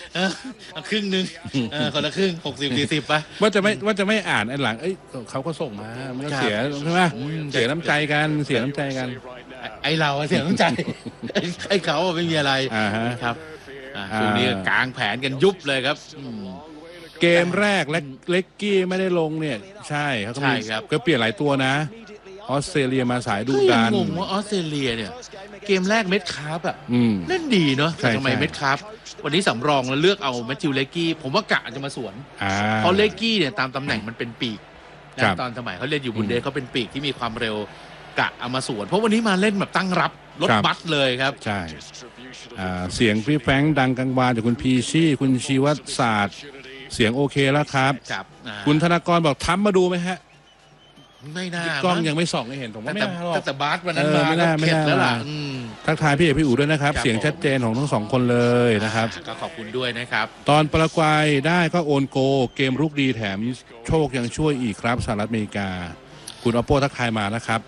เอาครึ่งนึงคนละครึ่ง60-40ไปว่าจะไม่อ่านอันหลังเขาก็ส่งมามันก็เสียใช่ไหมเสียน้ำใจกันไอเราเสียน้ำใจไอเขาไม่มีอะไรครับช่วงนี้กลางแผนกันยุบเลยครับเกมแรกเล็กกี้ไม่ได้ลงเนี่ยใช่เขาก็มีก็เปลี่ยนหลายตัวนะออสเตรเลียมาสายดุดันงงว่าออสเตรเลียเนี่ยเกมแรกเม็ดคาร์บเล่นดีเนาะแต่ทำไมเม็ดคาร์บวันนี้สำรองแล้วเลือกเอาแมทธิวเลกกี้ผมว่ากะจะมาสวนเพราะเลกกี้เนี่ยตามตำแหน่งมันเป็นปีกตอนสมัยเขาเล่นอยู่บุนเดสเขาเป็นปีกที่มีความเร็วกะเอามาสวนเพราะวันนี้มาเล่นแบบตั้งรับรถบัสเลยครับใช่เสียงพี่แฟรงค์ดังกังวานจากคุณพีชี่คุณชีวัตศาสตร์เสียงโอเคแล้วครับคุณธนากรบอกทำมาดูไหมฮะไม่น่ากล้องยังไม่ส่องให้เห็นผมว่าไม่น่าหรอกแต่บาสวันนั้นมาไม่น่าแล้วล่ะทักทายพี่เอกพี่อู๋ด้วยนะครับเสียงชัดเจนของทั้งสองคนเลยนะครับก็ขอบคุณด้วยนะครับตอนปารากวัยได้ก็โอนโกเกมรุกดีแถมโชคยังช่วยอีกครับสหรัฐอเมริกาคุณอโปทักทายมานะครับ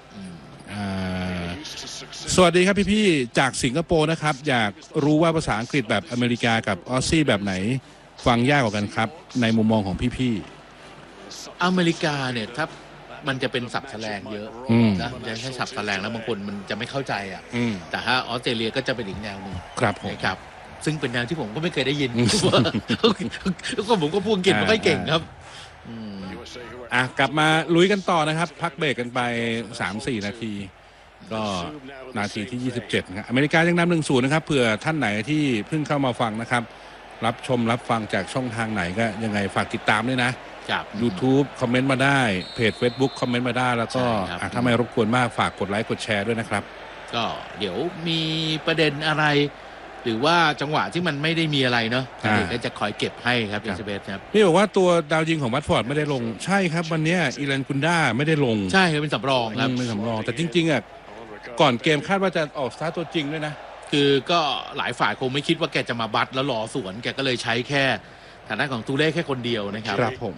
สวัสดีครับพี่ๆจากสิงคโปร์นะครับอยากรู้ว่าภาษาอังกฤษแบบอเมริกากับออสซี่แบบไหนฟังยากกว่ากันครับในมุมมองของพี่ๆอเมริกาเนี่ยถ้ามันจะเป็นศัพท์แสลงเยอะนะจะใช้ศัพท์แสลงแล้วบางคนมันจะไม่เข้าใจแต่ถ้าออสเตรเลียก็จะเป็นอีกแนวหนึ่งครับนะครับซึ่งเป็นแนวที่ผมก็ไม่เคยได้ยินแล้วก็ผมก็พูดอังกฤษไม่ค่อยเก่งครับกลับมาลุยกันต่อนะครับพักเบรกกันไป 3-4 นาทีก็นาทีที่27ครับอเมริกายังนำ 1-0 นะครับเผื่อท่านไหนที่เพิ่งเข้ามาฟังนะครับรับชมรับฟังจากช่องทางไหนก็ยังไงฝากติดตามด้วยนะYouTube คอมเมนต์มาได้เพจ Facebook คอมเมนต์มาได้แล้วก็ถ้าไม่รบกวนมากฝากกดไลค์กดแชร์ด้วยนะครับก็เดี๋ยวมีประเด็นอะไรหรือว่าจังหวะที่มันไม่ได้มีอะไรเนาะก็จะคอยเก็บให้ครับเอเบสครับนี่บอกว่าตัวดาวยิงของวัตฟอร์ดไม่ได้ลงใช่ครับวันนี้อีแลนกุนด้าไม่ได้ลงใช่ครับเป็นสำรองครับเป็นสำรองแต่จริงๆก่อนเกมคาดว่าจะออกสตาร์ทตัวจริงด้วยนะคือก็หลายฝ่ายคงไม่คิดว่าแกจะมาบัตแล้วรอสวนแกก็เลยใช้แค่ฐานะของตูเล่แค่คนเดียวนะครับครับผม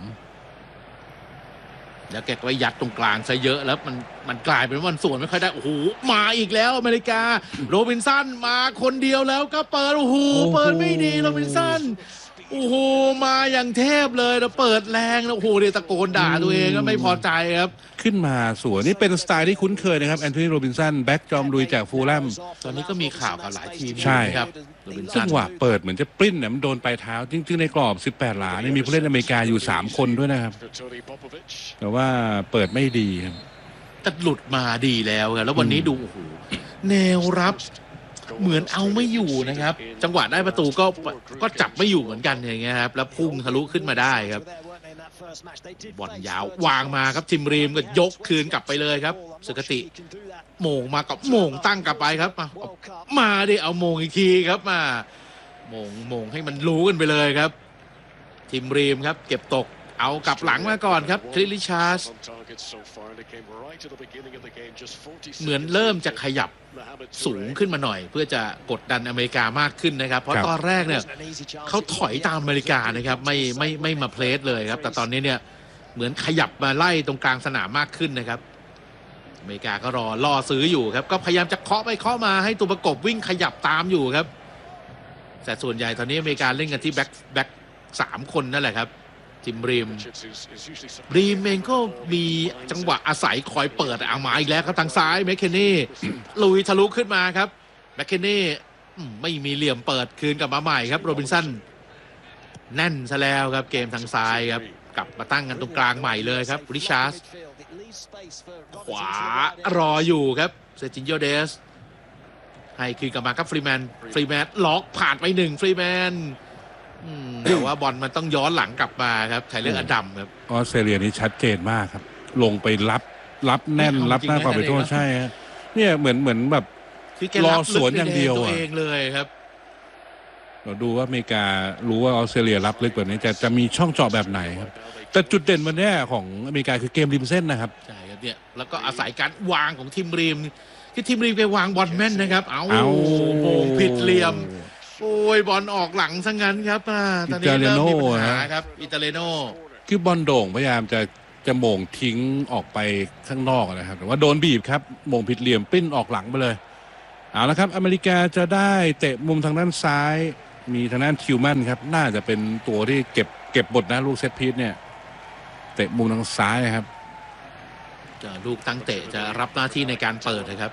แล้วแกก็ยัดตรงกลางซะเยอะแล้วมันกลายเป็นว่ามันสวนไม่ค่อยได้โอ้โหมาอีกแล้วอเมริกาโรบินสันมาคนเดียวแล้วก็เปิดโอ้โหเปิดไม่ดีโรบินสันโอ้โหมาอย่างเทพเลยแล้วเปิดแรงแล้วโอ้โหเดี๋ยวตะโกนด่าตัวเองก็ไม่พอใจครับขึ้นมาสวนนี่เป็นสไตล์ที่คุ้นเคยนะครับแอนโทนีโรบินสันแบ็กจอมลุยจากฟูลแลมตอนนี้ก็มีข่าวกับหลายทีมใช่ครับจังหวะเปิดเหมือนจะปริ้นเนี่ยมันโดนปลายเท้าจริงๆในกรอบ18หลาเนี่ยมีผู้เล่นอเมริกาอยู่3คนด้วยนะครับแต่ว่าเปิดไม่ดีครับแต่หลุดมาดีแล้วครับแล้ววันนี้ดูโอ้โหแนวรับเหมือนเอาไม่อยู่นะครับจังหวะได้ประตูก็จับไม่อยู่เหมือนกันอย่างเงี้ยครับแล้วพุ่งทะลุขึ้นมาได้ครับบอลยาววางมาครับทิมรีมก็ยกคืนกลับไปเลยครับสุกติโมงมากับโมงตั้งกลับไปครับมาดิเอาโมงอีกทีครับมาโมงให้มันรู้กันไปเลยครับทิมรีมครับเก็บตกเอากลับหลังมาก่อนครับทริลิชาร์สเหมือนเริ่มจะขยับสูงขึ้นมาหน่อยเพื่อจะกดดันอเมริกามากขึ้นนะครับเพราะตอนแรกเนี่ยเขาถอยตามอเมริกานะครับไม่มาเพลสเลยครับแต่ตอนนี้เนี่ยเหมือนขยับมาไล่ตรงกลางสนามมากขึ้นนะครับอเมริกาก็รอซื้ออยู่ครับก็พยายามจะเคาะไปเคาะมาให้ตัวประกบวิ่งขยับตามอยู่ครับแต่ส่วนใหญ่ตอนนี้อเมริกาเล่นกันที่แบ็ค3 คนนั่นแหละครับจิมรีมเองก็มีจังหวะอาศัยคอยเปิดเอามาอีกแล้วครับทางซ้ายแมคเคนนี่ลุยทะลุขึ้นมาครับแมคเคนนี่ไม่มีเหลี่ยมเปิดคืนกลับมาใหม่ครับโรบินสันแน่นซะแล้วครับเกมทางซ้ายครับกลับมาตั้งกันตรงกลางใหม่เลยครับริชาร์สขวารออยู่ครับเซจินโยเดสให้คืนกลับมาครับฟรีแมนล็อกผ่านไป1ฟรีแมนแต่ว่าบอลมันต้องย้อนหลังกลับมาครับไทเลอร์อดัมครับออสเตรเลียนี่ชัดเจนมากครับลงไปรับแน่นรับหน้าความเป็นโทษใช่ฮะเนี่ยเหมือนแบบรอสวนอย่างเดียวตัวเองเลยครับเราดูว่าอเมริการู้ว่าออสเตรเลียรับลึกแบบนี้จะมีช่องเจาะแบบไหนครับแต่จุดเด่นวันนี้ของอเมริกาคือเกมริมเส้นนะครับใช่ครับเนี่ยแล้วก็อาศัยการวางของทีมริมที่ทีมริมไปวางบอลแม่นนะครับเอาโมงผิดเหลี่ยมโอ้ยบอลออกหลังซะงั้นครับตอนนี้เริ่มมีปัญหาครับอิตาเลโนคือบอลโด่งพยายามจะโมงทิ้งออกไปข้างนอกนะครับแต่ว่าโดนบีบครับโมงผิดเหลี่ยมปิ้นออกหลังไปเลยเอาละครับอเมริกาจะได้เตะมุมทางด้านซ้ายมีทางด้านคิวแมนครับน่าจะเป็นตัวที่เก็บบทนะลูกเซตพีซเนี่ยเตะมุมทางซ้ายครับลูกตั้งเตะจะรับหน้าที่ในการเปิดนะครับ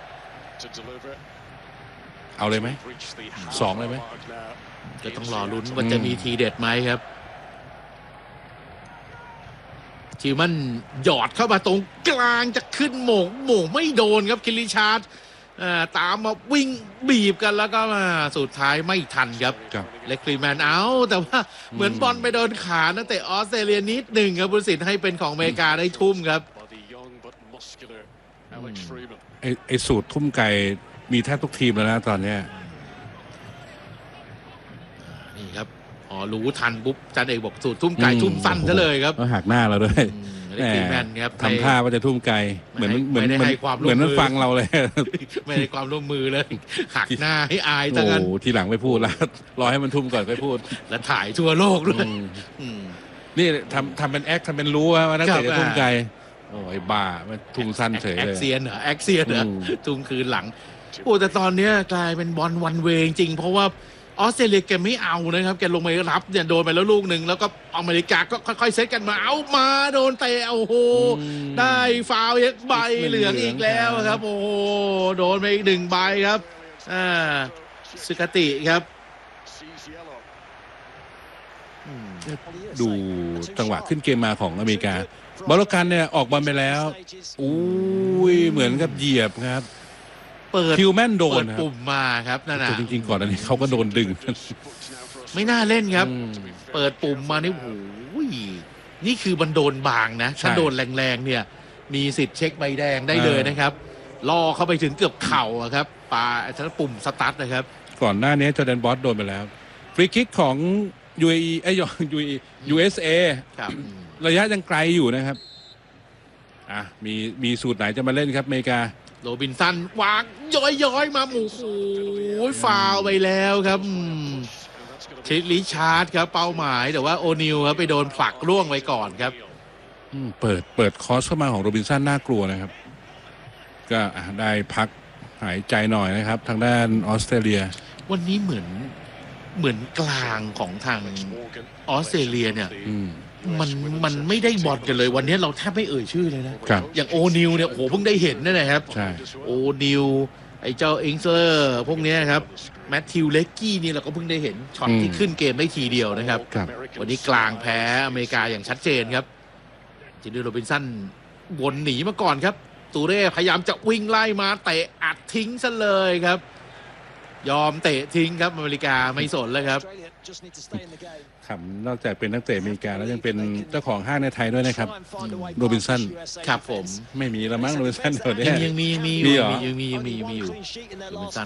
เอาเลยไหม2เลยไหมก็ต้องรอลุ้นว่าจะมีทีเด็ดไหมครับคิวมันหยอดเข้ามาตรงกลางจะขึ้นโหม่งไม่โดนครับคิริชาร์ดตามมาวิ่งบีบกันแล้วก็มาสุดท้ายไม่ทันครับเล็กฟรีแมนเอาแต่ว่าเหมือนบอลไปโดนขานักเตะออสเตรเลียนิดหนึ่งครับผู้ตัดสินให้เป็นของอเมริกาได้ทุ่มครับไอสูตรทุ่มไก่มีแทบทุกทีมแล้วนะตอนนี้นี่ครับอ๋อรู้ทันปุ๊บจันเอกบอกสูตรทุ่มไก่ทุ่มสั้นซะเลยครับหักหน้าเราด้วยทำท่าว่าจะทุ่มไกลเหมือนมันฟังเราเลยไม่ได้ความร่วมมือเลยหักหน้าให้อายตั้งนั้นทีหลังไม่พูดแล้วรอให้มันทุ่มก่อนค่อยพูดแล้วถ่ายทั่วโลกด้วยนี่ทำเป็นแอคทำเป็นรู้ว่านักเตะจะทุ่มไกลโอ้ยบ้ามันทุ่มสั้นเฉยเลยแอคเซียนเหรอทุ่มคืนหลังโอ้แต่ตอนนี้กลายเป็นบอลวันเวจริงเพราะว่าออสเตรเลียแกไม่เอานะครับแกลงไปรับเนี่ยโดนไปแล้วลูกหนึ่งแล้วก็อเมริกาก็ค่อยๆเซตกันมาเอามาโดนเตะโอ้โหได้ฟาวล์ใบเหลืองอีกแล้วครับโอ้โหโดนไปอีก1 ใบครับสุกติครับดูจังหวะขึ้นเกมมาของอเมริกาบอลกันเนี่ยออกบอลไปแล้วอุ้ยเหมือนกับเหยียบครับคิวแมนโดนปุ่มมาครับนั่นน่ะจริงๆก่อนอันนี้เขาก็โดนดึงไม่น่าเล่นครับเปิดปุ่มมานี่โอ้ยนี่คือมันโดนบางนะถ้าโดนแรงๆเนี่ยมีสิทธิ์เช็คใบแดงได้เลยนะครับล่อเข้าไปถึงเกือบเข่าครับปาถ้าปุ่มสตาร์ทนะครับก่อนหน้านี้จอร์แดนบอสโดนไปแล้วฟรีคิกของ UAE USA ระยะยังไกลอยู่นะครับมีสูตรไหนจะมาเล่นครับอเมริกาโรบินสันวางย้อยมาหมูฟาวไปแล้วครับชิลิชาร์ดครับเป้าหมายแต่ว่าโอนิลครับไปโดนผลักร่วงไปก่อนครับเปิดคอสเข้ามาของโรบินสันน่ากลัวนะครับก็ได้พักหายใจหน่อยนะครับทางด้านออสเตรเลียวันนี้เหมือนกลางของทางออสเตรเลียเนี่ยมันไม่ได้บอลกันเลยวันนี้เราแทบไม่เอ่ยชื่อเลยนะอย่างโอนิลเนี่ยโอ้โหเพิ่งได้เห็นนั่นแหละครับโอนิลไอ้เจ้าอิงเซอร์พวกนี้ครับแมทธิวเลกกี้นี่เราก็เพิ่งได้เห็นช็อตที่ขึ้นเกมได้ทีเดียวนะครับวันนี้กลางแพ้อเมริกาอย่างชัดเจนครับจินนี่โรบินสันวนหนีมาก่อนครับตูเร่พยายามจะวิ่งไล่มาเตะอัดทิ้งซะเลยครับยอมเตะทิ้งครับอเมริกาไม่สนเลยครับนอกจากเป็นนักเตะอเมริกาแล้วยังเป็นเจ้าของห้างในไทยด้วยนะครับโรบินสันครับผมไม่มีละมั้งโรบินสันเดี๋ยวนี้ยังมีอยู่โรบินสัน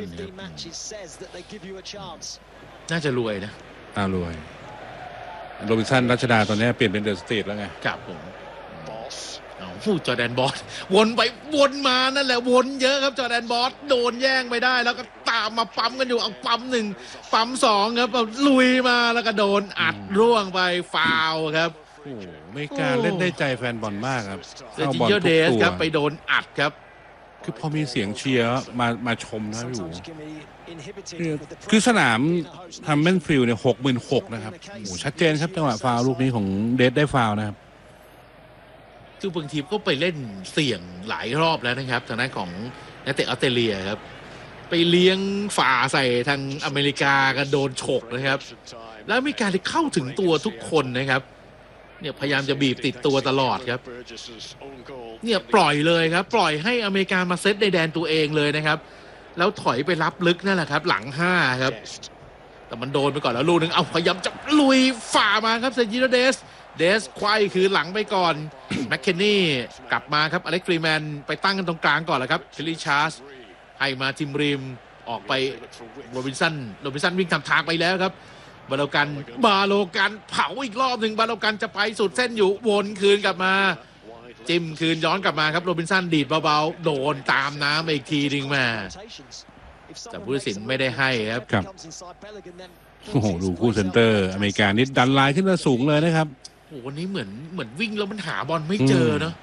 น่าจะรวยนะรวยโรบินสันรัชดาตอนนี้เปลี่ยนเป็นเดอะสตรีทแล้วไงครับผมผู้จอร์แดนบอสวนไปวนมานั่นแหละวนเยอะครับจอร์แดนบอสโดนแย่งไปได้แล้วก็ตามมาปั๊มกันอยู่เอาปั๊ม1ปั๊ม2ครับลุยมาแล้วก็โดนอัดร่วงไปฟาวครับโอ้ไม่กล้าเล่นได้ใจแฟนบอลมากครับเอาบอลทุกตัวครับไปโดนอัดครับคือพอมีเสียงเชียร์มาชมนะอยู่คือสนามทำเมนฟิลด์เนี่ย66,000นะครับโอ้ชัดเจนครับจังหวะฟาวลูกนี้ของเดดได้ฟาวนะครับคือบางทีก็ไปเล่นเสี่ยงหลายรอบแล้วนะครับทางด้านของนักเตะออสเตรเลียครับไปเลี้ยงฝ่าใส่ทางอเมริกาก็โดนฉกนะครับแล้วมีการเข้าถึงตัวทุกคนนะครับเนี่ยพยายามจะบีบติดตัวตลอดครับเนี่ยปล่อยเลยครับปล่อยให้อเมริกามาเซตในแดนตัวเองเลยนะครับแล้วถอยไปรับลึกนั่นแหละครับหลัง5ครับแต่มันโดนไปก่อนแล้วลูกนึงเอาพยายามจะลุยฝ่ามาครับเซนจิโนเดสควายคือหลังไปก่อนแมคเคนนี่กลับมาครับอเล็กฟรีแมนไปตั้งกันตรงกลางก่อนแหละครับชิลลี่ชาร์สให้มาทิมริมออกไปโรบินสันวิ่งทำทางไปแล้วครับบาโลกันเผาอีกรอบหนึ่งบาโลกันจะไปสุดเส้นอยู่วนคืนกลับมาจิ้มคืนย้อนกลับมาครับโรบินสันดีดเบาๆโดนตามน้ำอีกทีนึงมาแต่ผู้ตัดสินไม่ได้ให้ครับโอ้โหดูคู่เซนเตอร์อเมริกานี่ดันไลน์ขึ้นมาสูงเลยนะครับโอ้วันนี้เหมือนวิ่งแล้วมันหาบอลไม่เจอเนาะ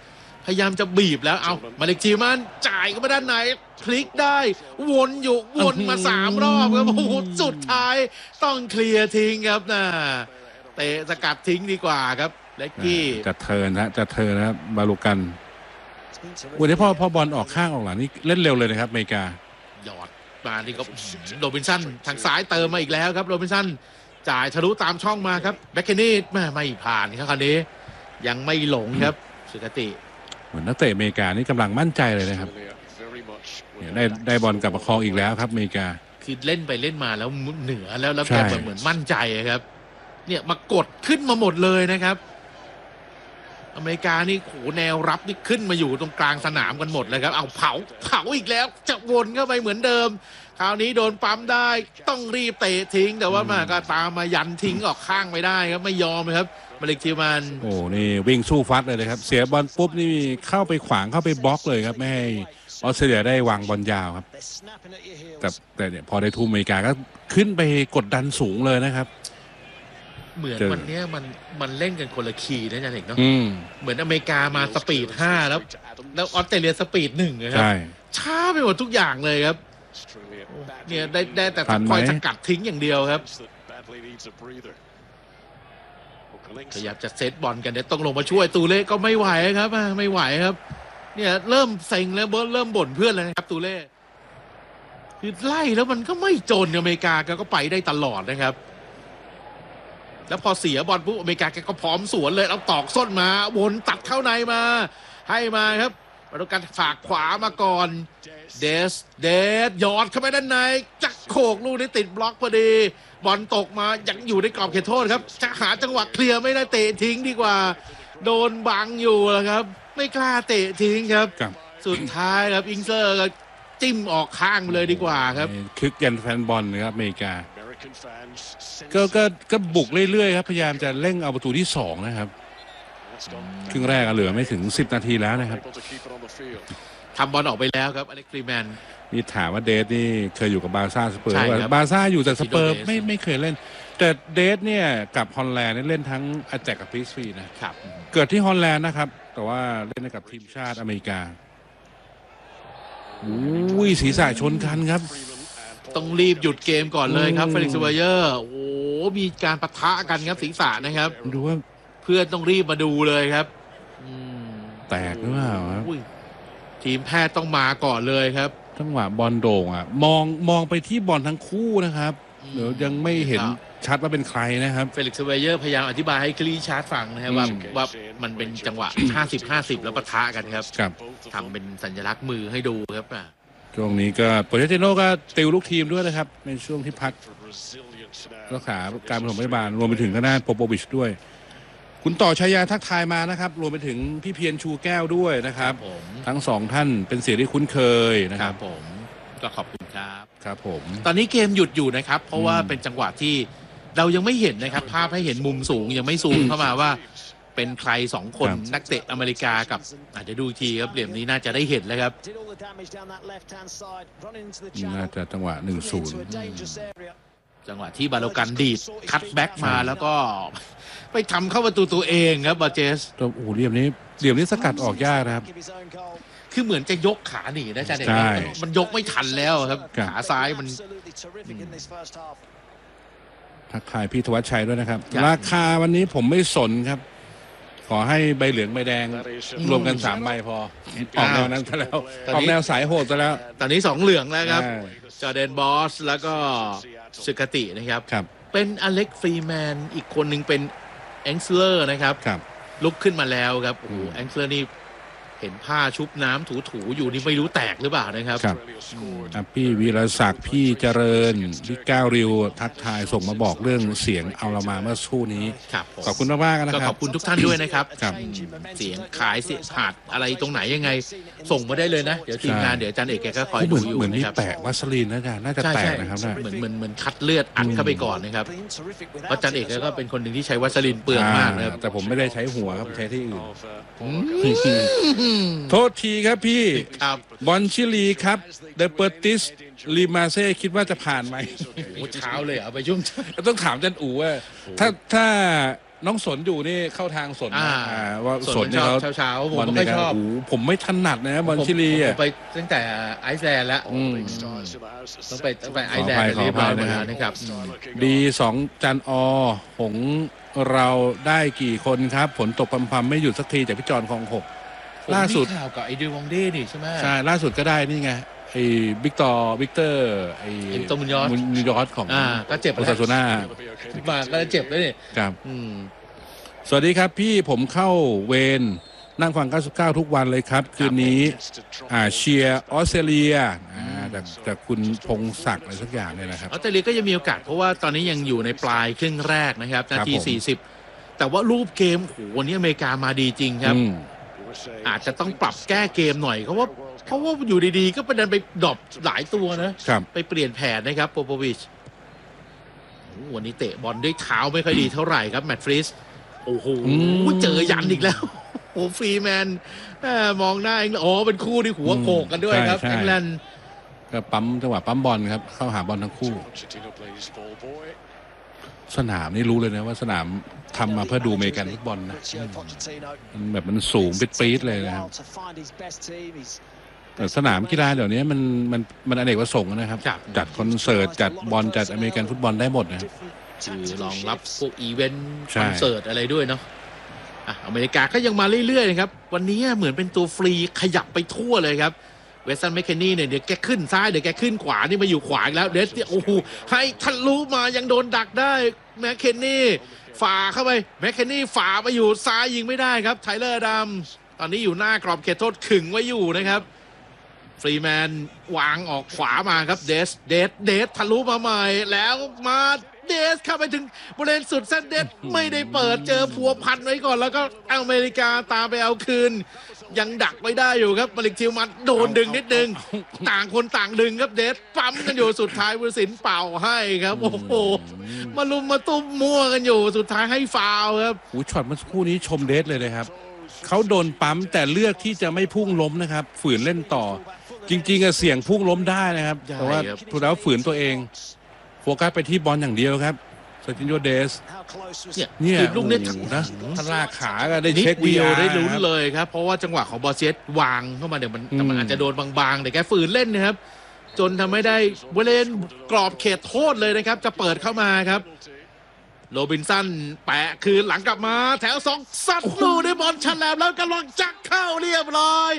พยายามจะบีบแล้วเอามาเล็กทีมันจ่ายเข้ามาด้านไหนพลิกได้วนอยู่วนมา3 รอบครับโอ้โหสุดท้ายต้องเคลียร์ทิ้งครับนะเตะสกัดทิ้งดีกว่าครับเล็กกี้จะเทิร์นนะครับบาลูกันวันนี้พอบอลออกข้างออกหลังนี่เล่นเร็วเลยนะครับอเมริกาหยอดมานี่ก็โรบินสันทางซ้ายเติมมาอีกแล้วครับโรบินสันจ่ายทะลุตามช่องมาครับแบ็คเคนนี่ไม่ผ่านครับคราวนี้ยังไม่หลงครับสุกติเหมือนนักเตะอเมริกานี่กำลังมั่นใจเลยนะครับได้บอลกลับมาครองอีกแล้วครับอเมริกาคือเล่นไปเล่นมาแล้วเหนือแล้วแกเหมือนมั่นใจครับเนี่ยมากดขึ้นมาหมดเลยนะครับอเมริกานี่โหแนวรับนี่ขึ้นมาอยู่ตรงกลางสนามกันหมดเลยครับเอาเผาอีกแล้วจะวนเข้าไปเหมือนเดิมคราวนี้โดนปั๊มได้ต้องรีบเตะทิ้งแต่ว่ามาก็ตามมายันทิ้งออกข้างไม่ได้ครับไม่ยอมเลยครับมาเลกทิวมันโอ้นี่วิ่งสู้ฟัดเลยครับเสียบอลปุ๊บนี่เข้าไปขวางเข้าไปบล็อกเลยครับไม่ให้ออสเตรเลียได้วางบอลยาวครับแต่เนี่ยพอได้ทุ่มอเมริกาก็ขึ้นไปกดดันสูงเลยนะครับเหมือนวันนี้มันเล่นกันคนละคีย์นะอาจารย์เอกเนาะเหมือนอเมริกามาสปีด5แล้วออสเตรเลียสปีด1นะครับช้าไปหมดทุกอย่างเลยครับเนี่ยได้แต่คอยสกัดทิ้งอย่างเดียวครับพยายามจะเซตบอลกันเนี่ยต้องลงมาช่วยตูเล่ก็ไม่ไหวครับไม่ไหวครับเนี่ยเริ่มเซ็งแล้วเริ่มบ่นเพื่อนเลยนะครับตูเล่คือไล่แล้วมันก็ไม่จนอเมริกาก็ไปได้ตลอดนะครับแล้วพอเสียบอลปุ๊บอเมริกาแกก็พร้อมสวนเลยเอาตอกส้นมาวนตัดเข้าในมาให้มาครับมาดูการฝากขวามาก่อนเดสหยอดเข้าไปด้านในจักโขกลูกนี้ติดบล็อกพอดีบอลตกมายังอยู่ในกรอบเขตโทษครับจะหาจังหวะเคลียร์ไม่ได้เตะทิ้งดีกว่าโดนบังอยู่แล้วครับไม่กล้าเตะทิ้งครับสุดท้ายครับอิงเซอร์ก็จิ้มออกข้างเลยดีกว่าครับคึกยันแฟนบอลนะครับอเมริกาก็บุกเรื่อยๆครับพยายามจะเร่งเอาประตูที่2นะครับครึ่งแรกเหลือไม่ถึง10 นาทีแล้วนะครับทำบอลออกไปแล้วครับอเล็กซ์ ฟรีแมนนี่ถามว่าเดทนี่เคยอยู่กับบาร์ซ่าสเปอร์บาร์ซ่าอยู่แต่สเปอร์ไม่เคยเล่นแต่เดทเนี่ยกับฮอลแลนด์เล่นทั้งอาแจกกับพีซฟีนะครับเกิดที่ฮอลแลนด์นะครับแต่ว่าเล่นกับทีมชาติอเมริกาอุ้ยศีรษะชนกันครับต้องรีบหยุดเกมก่อนเลยครับเฟลิกซ์ เวเยอร์โอ้โหมีการปะทะกันครับศีรษะนะครับดูว่าเพื่อนต้องรีบมาดูเลยครับแตกหรือเปล่าครับทีมแพทย์ต้องมาก่อนเลยครับจังหวะบอลโด่งอ่ะมองไปที่บอลทั้งคู่นะครับเดี๋ยวยังไม่เห็นชัดว่าเป็นใครนะครับเฟลิกซ์ เวเยอร์พยายามอธิบายให้คลีชาร์ดฟังนะครับว่ามันเป็นจังหวะ 50-50 แล้วปะทะกันครับทำเป็นสัญลักษณ์มือให้ดูครับช่วงนี้ก็โปรเจติโน่ก็ติวลูกทีมด้วยนะครับในช่วงที่พักรักษาการปฐมพยาบาลรวมไปถึงทางด้านโปโปวิชด้วยคุณต่อชัยยาทักทายมานะครับรวมไปถึงพี่เพียรชูแก้วด้วยนะครับทั้ง2ท่านเป็นเสียงที่คุ้นเคยนะครับผมก็ขอบคุณครับครับผมตอนนี้เกมหยุดอยู่นะครับเพราะว่าเป็นจังหวะที่เรายังไม่เห็นนะครับภาพให้เห็นมุมสูงยังไม่ซูมเข้ามาว่าเป็นใคร2คนนักเตะอเมริกากับอาจจะดูทีครับเหลี่ยมนี้น่าจะได้เห็นแล้วครับน่าจะจังหวะ 1-0 จังหวะที่บาโลกันดีดคัตแบ็กมาแล้วก็ไปทำเข้าประตูตัวเองครับบาเจสโอ้โหเหลี่ยมนี้สกัดออกยากนะครับคือเหมือนจะยกขาหนีนะจ๊ะเด็กมันยกไม่ทันแล้วครับขาซ้ายมันทักทายพี่ธวัชชัยด้วยนะครับราคาวันนี้ผมไม่สนครับขอให้ใบเหลืองใบแดงรวมกัน3 ใบพอออกแนวนั้นซะแล้วออกแนวสายโหดซะแล้วตอนนี้2 เหลืองแล้วครับจอร์แดนบอสแล้วก็สุกตินะครับเป็นอเล็กซ์ ฟรีแมนอีกคนหนึ่งเป็นแองเซอร์นะครับลุกขึ้นมาแล้วครับโอ้โหแองเซอร์นี่เห็นผ้าชุบน้ำถูอยู่นี่ไม่รู้แตกหรือเปล่านะครับพี่วีรศักดิ์พี่เจริญพี่ก้าวริวทักทายส่งมาบอกเรื่องเสียงเอาเรามาเมื่อสู้นี้ขอบคุณมากๆนะครับขอบคุณทุกท่านด้วยนะครับเสียงขายเสียงขาดอะไรตรงไหนยังไงส่งมาได้เลยนะเดี๋ยวทีมงานเดี๋ยวอาจารย์เอกแกก็คอยดูอยู่เหมือนมีแปะวัสลีนน่าจะแตกนะครับเหมือนคัดเลือดอัดเข้าไปก่อนนะครับเพราะอาจารย์เอกก็เป็นคนหนึ่งที่ใช้วัสลีนเปลืองมากนะครับแต่ผมไม่ได้ใช้หัวครับใช้ที่อื่นโทษทีครับพี่บอลชิลีครับเดเปอร์ติสลีมาเซ่คิดว่าจะผ่านไหมเช้าเลยไปยุ่งต้องถามจันอู๋ว่าถ้าน้องสนอยู่นี่เข้าทางสนนะว่าสนเนี่ยเขาเช้าผมไม่ค่อยชอบผมไม่ถนัดนะบอลชิลีอ่ะผมไปตั้งแต่ไอซ์แลนด์แล้วต้องไปไอซ์แลนด์เรียบร้อยหมดแล้วนะครับดี2จันอหงเราได้กี่คนครับฝนตกพรำๆไม่หยุดสักทีจากพี่จอนคลอง6ล่าสุดข่าวกับไอเดวองเด้นี่ใช่ไหมใช่ล่าสุดก็ได้นี่ไงไอ้วิกเตอร์ไอ้ตัวมุนยอสของก็เจ็บแล้วซาโซน่ามาก็เจ็บแล้วนี่ครับสวัสดีครับพี่ผมเข้าเวรนั่งฟัง99ทุกวันเลยครับคืนนี้เชียร์ออสเตรเลียแต่คุณพงศักดิ์อะไรสักอย่างเนี่ยนะครับออสเตรเลียก็ยังมีโอกาสเพราะว่าตอนนี้ยังอยู่ในปลายครึ่งแรกนะครับนาที40แต่ว่ารูปเกมโหวันนี้อเมริกามาดีจริงครับอาจจะต้องปรับแก้เกมหน่อยเพราะว่าอยู่ดีๆก็ประเด็นไปดรอปหลายตัวนะไปเปลี่ยนแผนนะครับโปโปวิชวันนี้เตะบอลด้วยเท้าไม่ค่อยดีเท่าไหร่ครับแมตต์ฟรีสโอ้โหเจอยันอีกแล้วโอ้ฟรีแมนมองหน้าเป็นคู่ที่หัวโขกกันด้วยครับแองแลนด์ก็ปั๊มจังหวะปั๊มบอลครับเข้าหาบอลทั้งคู่สนามนี่รู้เลยนะว่าสนามทำมาเพื่อดูอเมริกันฟุตบอลนะมันสูงปี๊ดเลยนะครับแต่สนามกีฬาเดี๋ยวนี้มันอเนกประสงค์นะครับจัดคอนเสิร์ตจัดบอลจัดอเมริกันฟุตบอลได้หมดนะครับคือรองรับพวกอีเวนต์คอนเสิร์ตอะไรด้วยเนาะอเมริกาก็ยังมาเรื่อยๆนะครับวันนี้เหมือนเป็นตัวฟรีขยับไปทั่วเลยครับเวสตันแมคเคนนี่เนี่ยเดี๋ยวแกขึ้นซ้ายเดี๋ยวแกขึ้นขวานี่มาอยู่ขวาอีกแล้วเดสโอ้โหให้ทะลุมายังโดนดักได้แมคเคนนี่ฝ่าเข้าไปแมคเคนนี่ฝ่าไปอยู่ซ้ายยิงไม่ได้ครับไทเลอร์ดำตอนนี้อยู่หน้ากรอบเขตโทษขึงไว้อยู่นะครับฟรีแมนวางออกขวามาครับเดสทะลุมาใหม่แล้วมาเดสเข้าไปถึงบริเวณสุดเส้นเดสไม่ได้เปิดเจอพัวพันไว้ก่อนแล้วก็อเมริกาตามไปเอาคืนยังดักไม่ได้อยู่ครับมาลิกทิวมันโดนดึงนิดนึงต่างคนต่างดึงครับเดสปั๊มกันอยู่สุดท้ายผู้ตัดสินเป่าให้ครับโอ้โหมาลุมมาตุ้มมั่วกันอยู่สุดท้ายให้ฟาวล์ครับช็อตเมื่อสักครู่นี้ชมเดสเลยนะครับเขาโดนปั๊มแต่เลือกที่จะไม่พุ่งล้มนะครับฝืนเล่นต่อจริงๆเสี่ยงพุ่งล้มได้นะครับแต่ว่าถูกแล้วฝืนตัวเองโฟกัสไปที่บอลอย่างเดียวครับซาตินโยเดสเนี่ยลูกนี้นะถ้าลากขาก็ได้เช็ควิดีโอได้ลุ้นเลยครับเพราะว่าจังหวะของบอสเซตวางเข้ามาเดี๋ยวมันอาจจะโดนบางๆแต่แกฝืนเล่นนะครับจนทำให้ได้บริเวณกรอบเขตโทษเลยนะครับจะเปิดเข้ามาครับโรบินสันแปะคืนหลังกลับมาแถว2ซัดลูได้บอลฉลับแล้วกำลังจักเข้าเรียบร้อย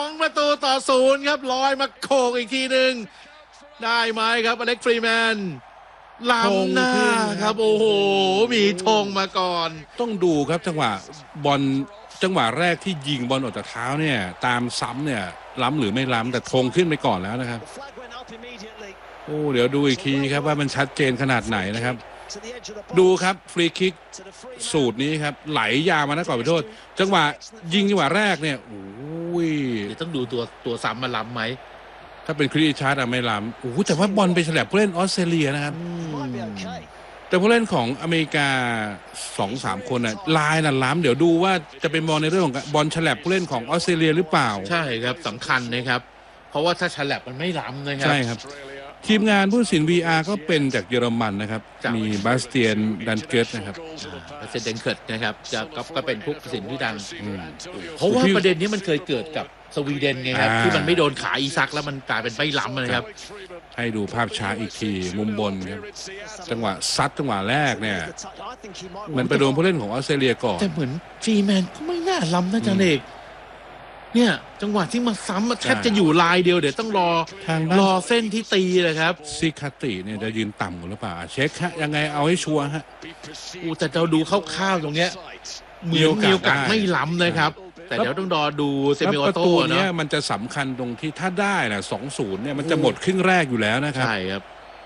2-0ครับลอยมาโขกอีกทีหนึ่งได้ไหมครับอเล็กฟรีแมนล้ำหน้าครับโอ้โหมีธงมาก่อนต้องดูครับจังหวะบอลจังหวะแรกที่ยิงบอลออกจากเท้าเนี่ยตามซ้ำเนี่ยล้ำหรือไม่ล้ำแต่ธงขึ้นไปก่อนแล้วนะครับเดี๋ยวดูอีกทีครับว่ามันชัดเจนขนาดไหนนะครับดูครับฟรีคิกสูตรนี้ครับไหลยาวมานะก่อนไปโทษจังหวะยิงจังหวะแรกเนี่ยต้องดูตัวซ้ำมาล้ำไหมถ้าเป็นคริสชาร์ดไม่ล้ำแต่ว่าบอลไปฉลับผู้เล่นออสเตรเลียนะครับแต่ผู้เล่นของอเมริกา 2-3 คนลายน่ะล้ำเดี๋ยวดูว่าจะเป็นมองในเรื่องของบอลฉลับผู้เล่นของออสเตรเลียหรือเปล่าใช่ครับสำคัญนะครับเพราะว่าถ้าฉลับมันไม่ล้ำนะครับใช่ครับทีมงานผู้ตัดสิน VR ก็เป็นจากเยอรมันนะครับมีบาสเตียนดันเกิร์ตนะครับบาสเตียนดันเกิร์ตนะครับก็เป็นผู้ตัดสินที่ดังเพราะว่าประเด็นนี้มันเคยเกิดกับสวีเดนไงครับที่มันไม่โดนขาอีซักแล้วมันกลายเป็นไม่ล้ำนะครับให้ดูภาพช้าอีกทีมุมบนครับจังหวะซัดจังหวะแรกเนี่ยมันไปโดนผู้เล่นของออสเตรเลียก่อนแต่เหมือนฟรีแมนก็ไม่น่าล้ำนะจันเอกเนี่ยจังหวะที่มาซ้ำแทบจะอยู่ลายเดียวเดี๋ยวต้องรอเส้นที่ตีเลยครับซิคาติเนี่ยจะยืนต่ำหรือเปล่าเช็คฮะยังไงเอาให้ชัวร์ฮะแต่เราดูคร่าวๆตรงเนี้ยมีโอกาสไม่ล้ำนะครับแต่เดี๋ยวต้องดูเซมิออโต้เนาะมันจะสำคัญตรงที่ถ้าได้นะ 2-0 เนี่ยมันจะหมดครึ่งแรกอยู่แล้วนะครับใช่ครับ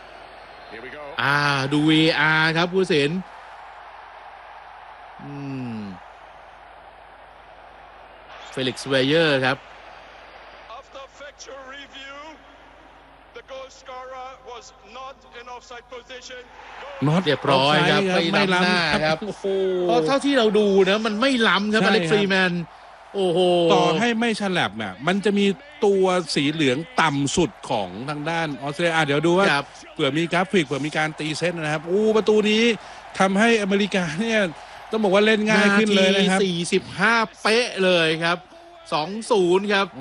ดู VR ครับผู้ตัดสินเฟลิกซ์เวเยอร์ครับน็อตเรียบร้อยครับไม่ล้ำครับเพราะเท่าที่เราดูนะมันไม่ล้ำครับอเล็กฟรีแมนโอ้โหต่อให้ไม่ฉลับเนี่ยมันจะมีตัวสีเหลืองต่ำสุดของทางด้านออสเตรเลียเดี๋ยวดูว่าเผื่อมีกราฟิกเผื่อมีการตีเซตนะครับประตูนี้ทำให้อเมริกาเนี่ยต้องบอกว่าเล่นง่ายขึ้นเลยนะครับนาที45เป๊ะเลยครับ 2-0 ครับ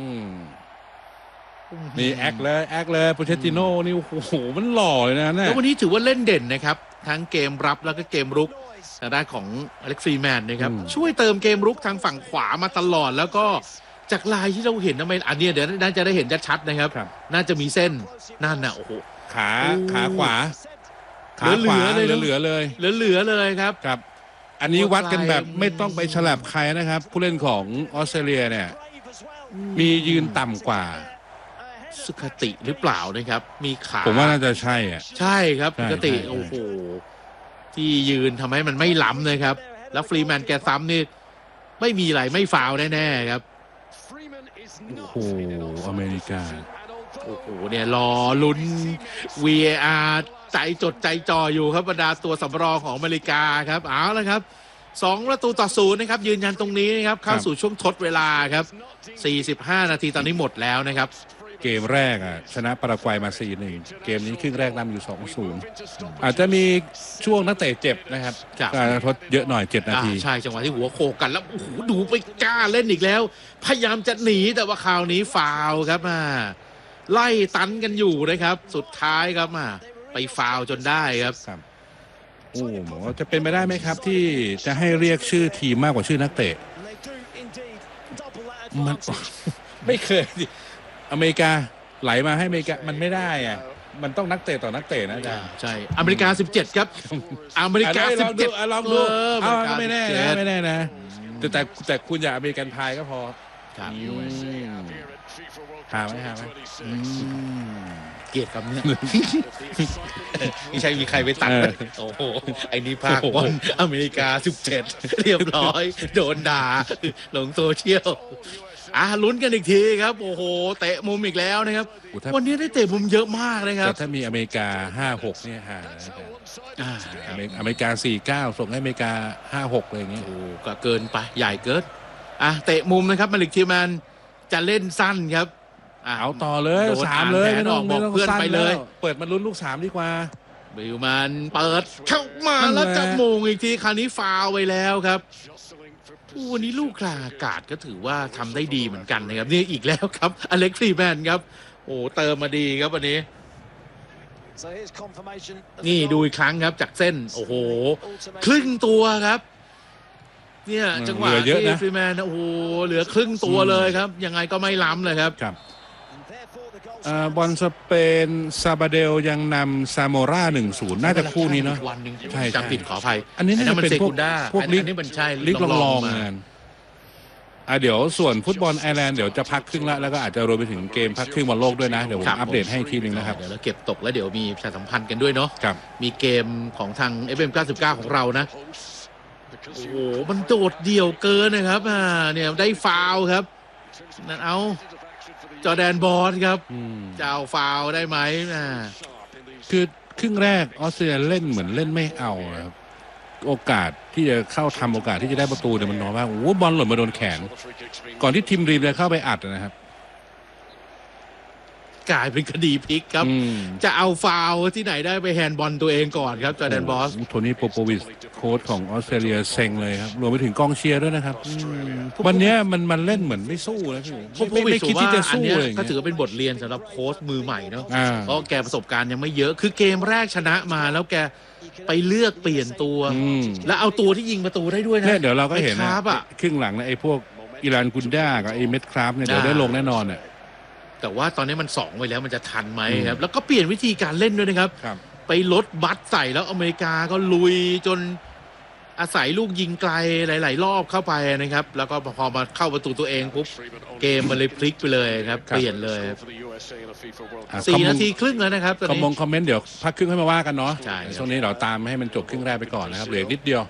นี่แอคเลยโปเชตติโน่นี่โอ้โหมันหล่อเลยนะเนี่ยแล้ววันนี้ถือว่าเล่นเด่นนะครับทั้งเกมรับแล้วก็เกมรุกทางด้านของอเล็กซ์ฟรีแมนนะครับช่วยเติมเกมรุกทางฝั่งขวามาตลอดแล้วก็จากลายที่เราเห็นทำไมอันนี้เดี๋ยวน่าจะได้เห็นชัดๆนะครับน่าจะมีเส้นนั่นน่ะโอ้โหขาขวาเหลือเลยครับอันนี้วัดกันแบบไม่ต้องไปฉลับใครนะครับผู้เล่นของออสเตรเลียเนี่ยมียืนต่ำกว่าสุขติหรือเปล่านะครับมีขาผมว่าน่าจะใช่อ่ะใช่ครับสุขติโอ้โหที่ยืนทำให้มันไม่ล้ำนะครับแล้วฟรีแมนแกซ้ำนี่ไม่มีอะไรไม่ฟาวแน่ๆครับโอ้โหอเมริกาโอ้โหเนี่ยรอลุ้น VAR ใจจดใจจ่ออยู่ครับบรรดาตัวสำรองของอเมริกาครับเอาละครับ2-0นะครับยืนยันตรงนี้นะครับเข้าสู่ช่วงทดเวลาครับ45นาทีตอนนี้หมดแล้วนะครับเกมแรกชนะปารากวัยมา 4-1 เกมนี้ครึ่งแรกนำอยู่ 2-0 อาจจะมีช่วงนักเตะเจ็บนะครับการทดเยอะหน่อย7นาทีใช่จังหวะที่หัวโขกกันแล้วโอ้โหดูไปกล้าเล่นอีกแล้วพยายามจะหนีแต่ว่าคราวนี้ฟาวครับไล่ตันกันอยู่นะครับสุดท้ายครับไปฟาวจนได้ครับโอ้โหจะเป็นไปได้ไหมครับที่จะให้เรียกชื่อทีมมากกว่าชื่อนักเตะมันไม่เคยอเมริกาไหลมาให้อเมริกามันไม่ได้มันต้องนักเตะต่อนักเตะนะจ๊ะใช่อเมริกา17ครับอเมริกา17 ลองดูไม่แน่นะแต่คุณอย่าอเมริกันพายก็พอหาไหมเกลียดคำนี้ไม่ใช่มีใครไปตัดโอ้โหไอ้นี่ภาคบอลอเมริกา17เรียบร้อยโดนด่าลงโซเชียลลุ้นกันอีกทีครับโอ้โหเตะมุมอีกแล้วนะครับวันนี้ได้เตะมุมเยอะมากเลยครับแต่ถ้ามีอเมริกา5-6เนี่ยอเมริกา4-9ส่งให้อเมริกา5-6อะไรอย่างเงี้ยโอ้ก็เกินไปใหญ่เกินเตะมุมนะครับมาลิกทีแมนจะเล่นสั้นครับเอาต่อเลย3เลยไม่ต้องบอกเพื่อนไปเลยเปิดมาลุ้นลูก3ดีกว่าบิลมันเปิดเข้ามาแล้วจะมงอีกทีคราวนี้ฟาวไปแล้วครับวันนี้ลูกกลางอากาศก็ถือว่าทำได้ดีเหมือนกันนะครับนี่อีกแล้วครับอเล็กซ์ฟรีแมนครับโอ้เติมมาดีครับวันนี้นี่ดูอีกครั้งครับจากเส้นโอ้โหครึ่งตัวครับเนี่ยจังหวะที่ฟรีแมนโอ้โหเหลือครึ่งตัวเลยครับยังไงก็ไม่ล้ำเลยครับบอลสเปนซาบาเดลยังนำซาโมรา 1-0 น่าจะคู่นี้เนาะวันหนึ่งใช่จำผิดขออภัยอันนี้มันเป็นพวกนี้มันใช่ลิกลองงานเดี๋ยวส่วนฟุตบอลไอร์แลนด์เดี๋ยวจะพักครึ่งแล้วก็อาจจะรวมไปถึงเกมพักครึ่งบอลโลกด้วยนะเดี๋ยวผมอัปเดตให้ทีนึงนะครับเดี๋ยวเราเก็บตกแล้วเดี๋ยวมีประชาสัมพันธ์กันด้วยเนาะมีเกมของทาง FM99 ของเรานะโอ้โหมันโดดเดี่ยวเกินนะครับเนี่ยได้ฟาวครับนั่นเอาจอร์แดนบอสครับจะเอาฟาวได้ไหมคือครึ่งแรกออสเตรเลียเล่นเหมือนเล่นไม่เอาครับโอกาสที่จะเข้าทำโอกาสที่จะได้ประตูเนี่ยมันน้อยมากโอ้บอลหล่นมาโดนแขนก่อนที่ทีมรีมจะเข้าไปอัดนะครับกลายเป็นคดีพลิกครับจะเอาฟาวที่ไหนได้ไปแฮนด์บอลตัวเองก่อนครับจอร์แดนบอสโทนี่โปโปวิชโค้ชของออสเตรเลียเซ็งเลยครับรวมไปถึงกองเชียร์ด้วยนะครับวันนี้มันเล่นเหมือนไม่สู้นะพี่ไม่คิดที่จะสู้เลยก็ถือว่าเป็นบทเรียนสำหรับโค้ชมือใหม่เนาะเพราะแกประสบการณ์ยังไม่เยอะคือเกมแรกชนะมาแล้วแกไปเลือกเปลี่ยนตัวแล้วเอาตัวที่ยิงประตูได้ด้วยนะเดี๋ยวเราก็เห็นนะครึ่งหลังนะไอ้พวกอิรานกุนด้ากับไอ้เม็ดคราฟเนี่ยเดี๋ยวได้ลงแน่นอนเนี่ยแต่ว่าตอนนี้มัน2ไปแล้วมันจะทันไหมครับแล้วก็เปลี่ยนวิธีการเล่นด้วยนะครับไปลดบัตใส่แล้วอเมริกาก็ลุยจนอาศัยลูกยิงไกลหลายๆรอบเข้าไปนะครับแล้วก็พอมาเข้าประตูตัวเองปุ๊บเกมมันเลยพลิกไปเลยครับเปลี่ยนเลย4 นาทีครึ่งแล้วนะครับคอมเมนต์เดี๋ยวพักครึ่งให้มาว่ากันเนาะช่วงนี้เราตามให้มันจบครึ่งแรกไปก่อนนะครับเหลือนิดเดียว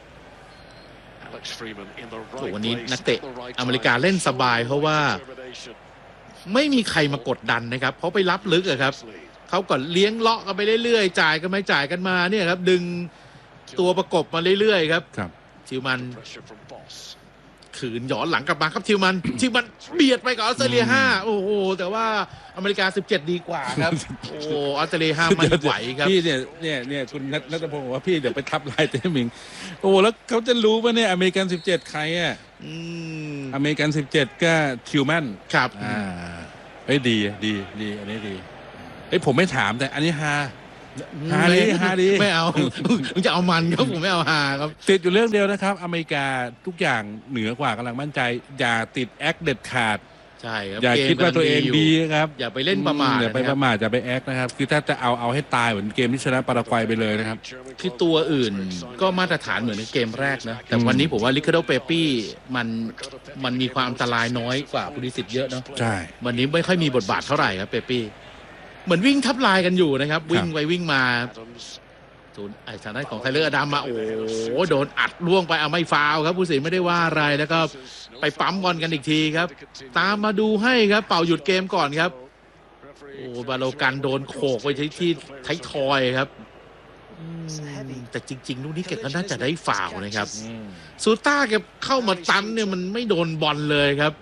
วันนี้นักเตะอเมริกาเล่นสบายเพราะว่าไม่มีใครมากดดันนะครับเพราะไปรับลึกครับเขาก็เลี้ยงเลาะกันไปเรื่อยๆจ่ายกันไม่จ่ายกันมาเนี่ยครับดึงตัวประกบมาเรื่อยๆครับชิวมันคืนย้อนหลังกลับมาครับทิวมันเบียดไปกับออสเตรเลีย5โอ้โหแต่ว่าอเมริกา17ดีกว่าครับโอ้ออสเตรเลีย5ไม่ไหวครับพี่เนี่ยคุณนัทพงศ์บอกว่าพี่เดี๋ยวไปทับลายเต้มิงโอ้แล้วเขาจะรู้ป่ะเนี่ยอเมริกัน17ใครอ่ะอเมริกัน17ก็ทิวแมนครับดีอันนี้ดีผมไม่ถามแต่อันนี้ฮาดีไม่เอามึงจะเอามันครับผมไม่เอาฮาครับติดอยู่เรื่องเดียวนะครับอเมริกาทุกอย่างเหนือกว่ากำลังมั่นใจอย่าติดแอคเด็ดขาดใช่ครับอย่าคิดว่าตัวเองดีครับอย่าไปเล่นประมาทอย่าไปประมาทอย่าไปแอคนะครับคือถ้าจะเอาให้ตายเหมือนเกมที่ชนะปารากวัยไปเลยนะครับคือตัวอื่นก็มาตรฐานเหมือนในเกมแรกนะแต่วันนี้ผมว่าลิคาโดเปปี้มันมีความอันตรายน้อยกว่าพุลิสิตเยอะเนาะใช่วันนี้ไม่ค่อยมีบทบาทเท่าไหร่ครับเปปี้เหมือนวิ่งทับลายกันอยู่นะครับวิ่งไปวิ่งมาทางด้านของไทเลอร์อดัมมาโอ้โดนอัดล่วงไปเอาไม่ฟาวครับผู้สินไม่ได้ว่าอะไรแล้วก็ไปปั๊มบอลกันอีกทีครับตามมาดูให้ครับเป่าหยุดเกมก่อนครับโอ้บาโลกันโดนโขกไปที่ไททอยครับแต่จริงๆลูกนี้เก็บก็น่าจะได้ฟาวนะครับซูต้าเก็บเข้ามาตันเนี่ยมันไม่โดนบอลเลยครับ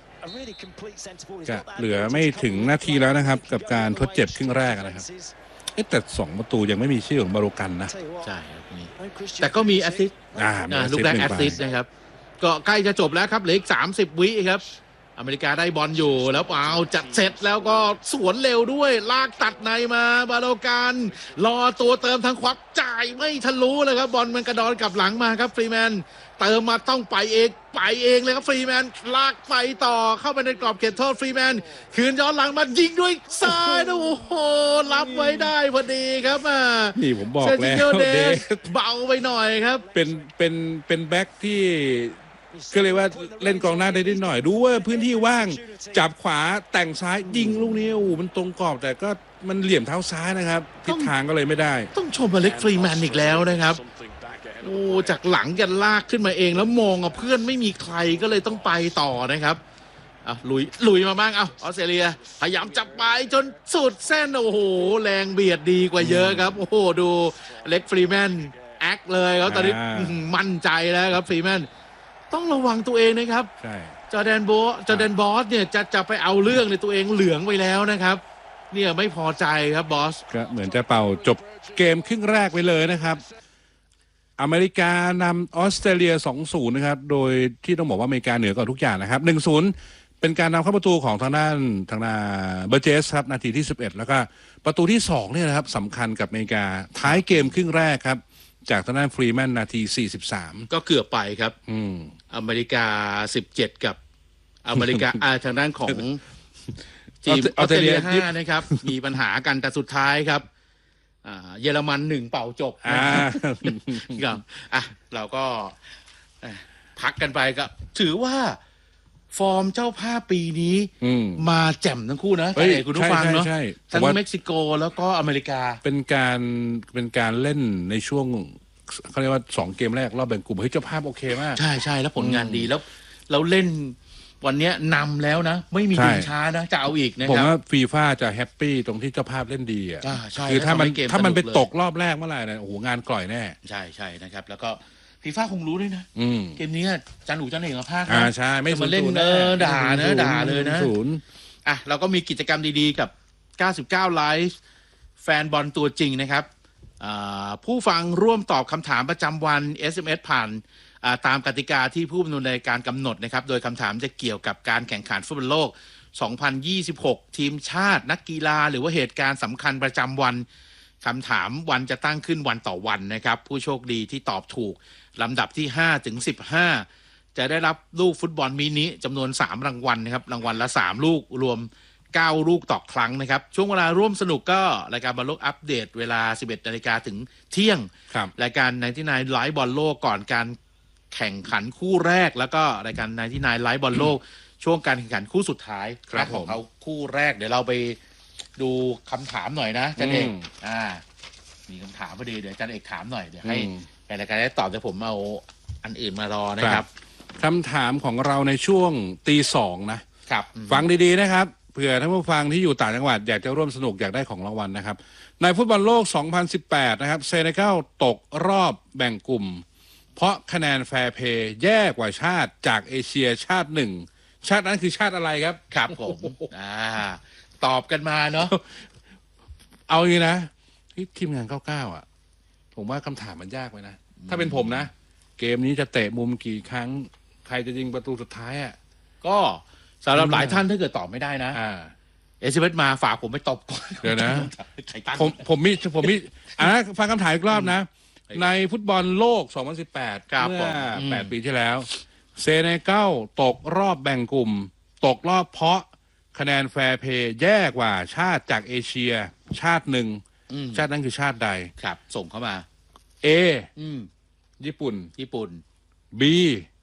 เหลือไม่ถึงนาทีแล้วนะครับกับการทดเจ็บครึ่งแรกนะครับแต่2 ประตูยังไม่มีชื่อของบาโลกันนะใช่ครับนี่แต่ก็มีแอสซิสต์ลูกแรกแอสซิสต์นะครับก็ใกล้จะจบแล้วครับเหลืออีก30 วิครับอเมริกาได้บอลอยู่แล้วจัดเสร็จแล้วก็สวนเร็วด้วยลากตัดในมาบาโลกันรอตัวเติมทางขวาจ่ายไม่ทะลุเลยครับบอลมันกระดอนกลับหลังมาครับฟรีแมนเติมมาต้องไปเองเลยครับฟรีแมนลากไปต่อเข้าไปในกรอบเขตโทษฟรีแมนคืนย้อนหลังมายิงด้วยซ้ายโอ้โหรับไว้ได้พอดีครับนี่ผมบอกแล้วเดเบาไปหน่อยครับเป็นแบ็คที่ก็เลยว่าเล่นกองหน้าได้นิดหน่อยดูว่าพื้นที่ว่างจับขวาแต่งซ้ายยิงลูกนี้มันตรงกรอบแต่ก็มันเหลี่ยมเท้าซ้ายนะครับทิศทางก็เลยไม่ได้ต้องชมอเล็กฟรีแมนอีกแล้วนะครับโอ้จากหลังกันลากขึ้นมาเองแล้วมองเพื่อนไม่มีใครก็เลยต้องไปต่อนะครับลุยมาบ้างออสเตรเลียพยายามจับไปจนสุดเส้นโอ้โหแรงเบียดดีกว่าเยอะครับโอ้โหดูอเล็กฟรีแมนแอคเลยครับตอนนี้มั่นใจแล้วครับฟรีแมนต้องระวังตัวเองนะครับใช่จอร์แดนบอสเนี่ยจะไปเอาเรื่องในตัวเองเหลืองไปแล้วนะครับเนี่ยไม่พอใจครับบอสก็เหมือนจะเป่าจบเกมครึ่งแรกไปเลยนะครับอเมริกานำออสเตรเลีย 2-0 นะครับโดยที่ต้องบอกว่าอเมริกาเหนือกว่าทุกอย่างนะครับ 1-0 เป็นการนำเข้าประตูของทางด้านเบอร์เจสครับนาทีที่11แล้วก็ประตูที่2เนี่ยนะครับสำคัญกับอเมริกาท้ายเกมครึ่งแรกครับจากทางด้านฟรีแมนนาที43 ก็เกือบไปครับอเมริกา17กับอเมริกาทางด้านของทีมออสเตรเลีย5นะครับมีปัญหากันแต่สุดท้ายครับเยอรมัน1เป่าจบครับเราก็พักกันไปก็ถือว่าฟอร์มเจ้าภาพปีนี้มาแจ่มทั้งคู่นะคุณผู้ฟังเนาะทั้งเม็กซิโกแล้วก็อเมริกาเป็นการเล่นในช่วงเขาเรียกว่า2 เกมแรกรอบแบ่งกลุ่มเจ้าภาพโอเคมากใช่แล้วผลงานดีแล้วเราเล่นวันนี้นำแล้วนะไม่มียิงช้านะจะเอาอีกนะครับผมว่าฟีฟ่าจะแฮปปี้ตรงที่เจ้าภาพเล่นดีอ่ะคือถ้ามันไปตกรอบแรกเมื่อไหร่นะโอ้โหงานกล่อยแน่ใช่นะครับแล้วก็ฟีฟ่าคงรู้ด้วยนะเกมนี้จันหนูจันเอกภาคใช่ไม่มาเล่นด่าเลยนะเราก็มีกิจกรรมดีๆกับ99ไลฟ์แฟนบอลตัวจริงนะครับผู้ฟังร่วมตอบคำถามประจำวัน SMS ผ่านตามกติกาที่ผู้ดำเนินรายการกำหนดนะครับโดยคำถามจะเกี่ยวกับการแข่งขันฟุตบอลโลก 2026 ทีมชาตินักกีฬาหรือว่าเหตุการณ์สำคัญประจำวันคำถามวันจะตั้งขึ้นวันต่อวันนะครับผู้โชคดีที่ตอบถูกลำดับที่5ถึง15จะได้รับลูกฟุตบอลมินิจำนวน3รางวัลนะครับรางวัลละ3ลูกรวม9ลูกต่อครั้งนะครับช่วงเวลาร่วมสนุกก็รายการบอลโลกอัปเดตเวลา 11 นาฬิกาถึงเที่ยงรายการ99ไลฟ์บอลโลกก่อนการแข่งขันคู่แรกแล้วก็รายการ99ไลฟ์บอลโลกช่วงการแข่งขันคู่สุดท้ายของเขาคู่แรกเดี๋ยวเราไปดูคำถามหน่อยนะจันเอกมีคำถามพอดีเดี๋ยวจันเอกถามหน่อยเดี๋ยวให้รายการได้ตอบแต่ผมเอาอันอื่นมารอนะครับคำถามของเราในช่วง 2:00 นะครับฟังดีๆนะครับเผื่อท่านผู้ฟังที่อยู่ต่างจังหวัดอยากจะร่วมสนุกอยากได้ของรางวัลนะครับในฟุตบอลโลก 2018 นะครับเซเนกัลตกรอบแบ่งกลุ่มเพราะคะแนนแฟร์เพย์แย่กว่าชาติจากเอเชียชาติหนึ่งชาตินั้นคือชาติอะไรครับครับผมตอบกันมาเนาะเอาอย่างนี้นะทีมงาน99อ่ะผมว่าคำถามมันยากไปนะถ้าเป็นผมนะเกมนี้จะเตะมุมกี่ครั้งใครจะยิงประตูสุดท้ายอ่ะก็สำหรับหลายท่านถ้าเกิดตอบไม่ได้นะ SMS มาฝากผมไปตบก่อนเดี๋ยวนะไข่ตั้งผมมีฟังคำถามอีกรอบนะ ในฟุตบอลโลก 2018 ครับเมื่ผอม 8 ปีที่แล้ว เซเนกัลตกรอบแบ่งกลุ่ม ตกรอบเพราะคะแนนแฟร์เพย์แย่กว่าชาติจากเอเชีย ชาติหนึ่ง ชาตินั้นคือชาติใดครับ ส่งเข้ามา A อืมญี่ปุ่นญี่ปุ่น B